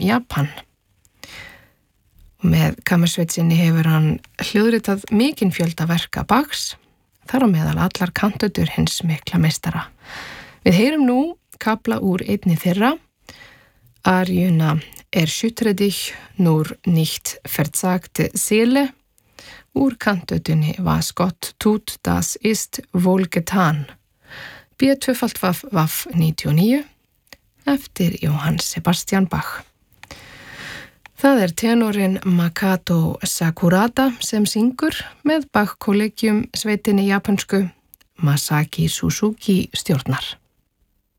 Japan. Með kammersveitinni hefur hann hljóðritað mikinn fjölda verka Bachs, þar á meðal allar kantötur hins mikla meistara. Við heyrum nú kafla úr einni þeirra, Aríuna Erschüttere nur nicht verzagte Seele, úr kantötunni Was Gott tut, das ist wohl getan, B2-Waff 99, eftir Johann Sebastian Bach. Það tenorinn Makoto Sakurada sem syngur með Bach Collegium sveitinni japansku, Masaki Suzuki stjórnar.